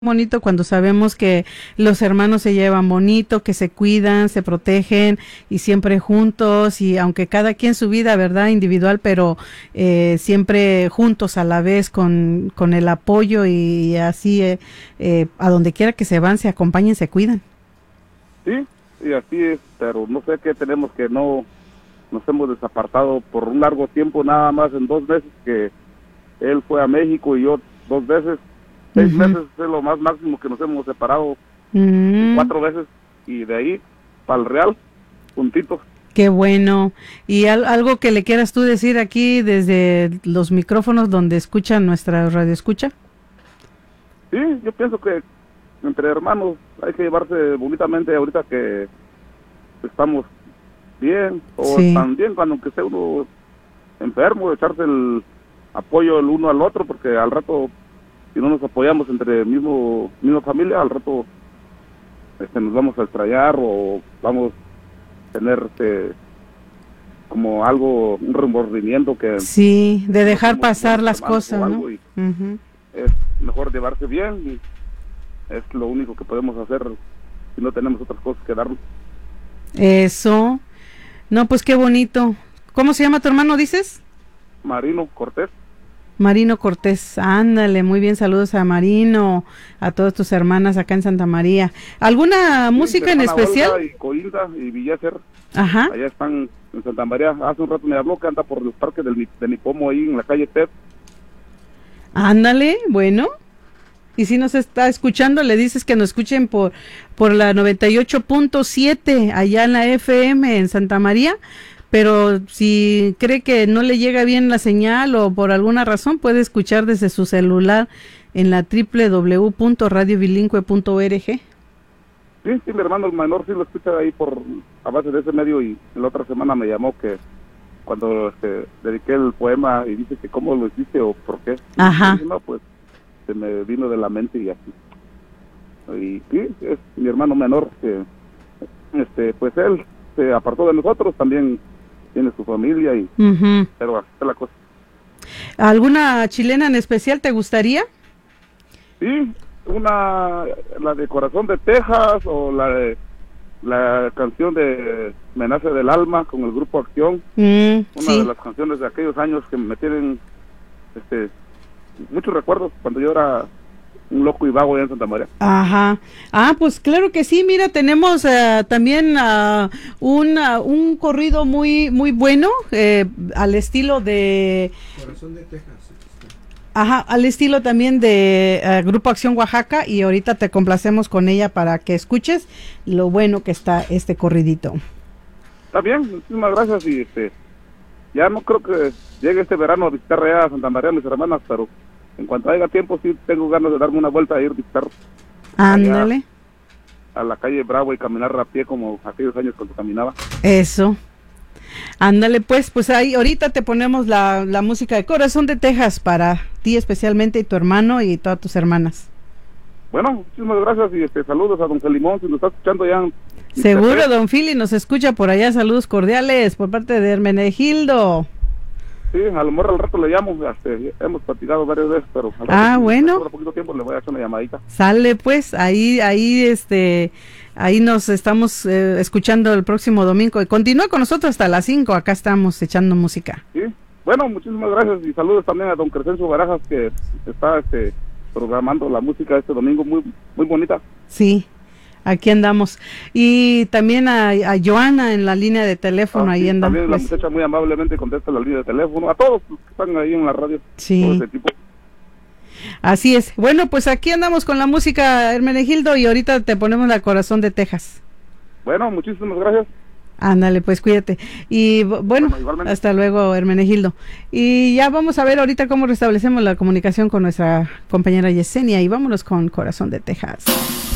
Bonito cuando sabemos que los hermanos se llevan bonito, que se cuidan, se protegen y siempre juntos, y aunque cada quien su vida, ¿verdad?, individual, pero siempre juntos a la vez con el apoyo y así a donde quiera que se van, se acompañen, se cuidan. Sí, y así es, pero no sé qué tenemos, que no nos hemos desapartado por un largo tiempo, nada más en 2 meses que él fue a México y yo 2 veces. 6 meses es lo más máximo que nos hemos separado, 4 veces, y de ahí para el Real, juntitos. Qué bueno. ¿Y algo que le quieras tú decir aquí desde los micrófonos donde escuchan nuestra radio escucha? Sí, yo pienso que entre hermanos hay que llevarse bonitamente ahorita que estamos bien, o sí, también cuando que esté uno enfermo, echarse el apoyo el uno al otro, porque al rato, si no nos apoyamos entre misma familia, al rato nos vamos a extrañar o vamos a tener como algo, un remordimiento que... Sí, de dejar pasar las cosas, ¿no? Es mejor llevarse bien, y es lo único que podemos hacer si no tenemos otras cosas que darnos. Eso. No, pues qué bonito. ¿Cómo se llama tu hermano, dices? Marino Cortés. Marino Cortés, ándale, muy bien, saludos a Marino, a todas tus hermanas acá en Santa María. ¿Alguna música en especial? Olga y Coinda y Villacer, ajá, allá están en Santa María. Hace un rato me habló que anda por los parques de Nipomo, ahí en la calle Ted. Ándale, bueno, y si nos está escuchando, le dices que nos escuchen por la 98.7 allá en la FM en Santa María. Pero si cree que no le llega bien la señal o por alguna razón, puede escuchar desde su celular en la www.radiobilingüe.org. Sí, mi hermano el menor sí lo escucha ahí a base de ese medio, y la otra semana me llamó que cuando dediqué el poema y dice que cómo lo hiciste o por qué. Ajá. Y dije, no, pues se me vino de la mente y así. Y sí, es mi hermano menor que pues él se apartó de nosotros, también tiene su familia, y pero así está la cosa. ¿Alguna chilena en especial te gustaría? Sí, la de Corazón de Texas, o la canción de Me Nace del Alma con el grupo Acción, una sí, de las canciones de aquellos años que me tienen muchos recuerdos cuando yo era un loco y vago allá en Santa María. Ajá. Ah, pues claro que sí. Mira, tenemos también un corrido muy muy bueno al estilo de Corazón de Texas. Ajá, al estilo también de Grupo Acción Oaxaca, y ahorita te complacemos con ella para que escuches lo bueno que está este corridito. Está bien, muchísimas gracias, y ya no creo que llegue este verano a visitar allá a Santa María mis hermanas, pero en cuanto haya tiempo sí tengo ganas de darme una vuelta a ir a visitar. Ándale. A la calle Bravo y caminar a pie como aquellos años cuando caminaba. Eso. Ándale, pues ahí ahorita te ponemos la música de Corazón de Texas para ti especialmente, y tu hermano y todas tus hermanas. Bueno, muchísimas gracias, y saludos a don Felimón, si nos está escuchando ya. Seguro, don Fili nos escucha por allá. Saludos cordiales por parte de Hermenegildo. Sí, a lo mejor al rato le llamo, hemos platicado varias veces, pero al rato, bueno, por poquito tiempo le voy a hacer una llamadita. Sale pues, ahí nos estamos escuchando el próximo domingo, y continúa con nosotros hasta las 5, acá estamos echando música. Sí, bueno, muchísimas gracias, y saludos también a don Crescencio Barajas, que está programando la música este domingo, muy muy bonita. Sí, aquí andamos. Y también a Joana en la línea de teléfono, ahí sí, andamos. También la muchacha muy amablemente contesta la línea de teléfono, a todos los que están ahí en la radio. Sí. Todo ese tipo. Así es. Bueno, pues aquí andamos con la música, Hermenegildo, y ahorita te ponemos la Corazón de Texas. Bueno, muchísimas gracias. Ándale, pues cuídate. Y bueno, hasta luego, Hermenegildo. Y ya vamos a ver ahorita cómo restablecemos la comunicación con nuestra compañera Yesenia, y vámonos con Corazón de Texas.